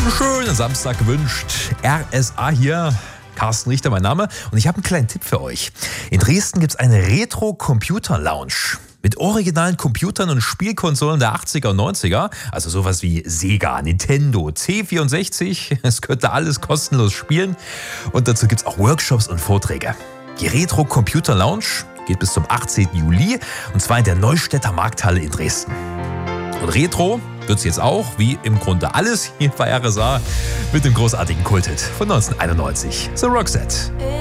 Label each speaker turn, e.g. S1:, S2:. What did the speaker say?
S1: Einen schönen Samstag gewünscht. RSA hier. Carsten Richter, mein Name. Und ich habe einen kleinen Tipp für euch. In Dresden gibt es eine Retro-Computer-Lounge. Mit originalen Computern und Spielkonsolen der 80er und 90er. Also sowas wie Sega, Nintendo, C64. Es könnt ihr alles kostenlos spielen. Und dazu gibt es auch Workshops und Vorträge. Die Retro-Computer-Lounge geht bis zum 18. Juli. Und zwar in der Neustädter Markthalle in Dresden. Und Retro wird es jetzt auch, wie im Grunde alles hier bei RSA, mit dem großartigen Kulthit von 1991. The Roxette.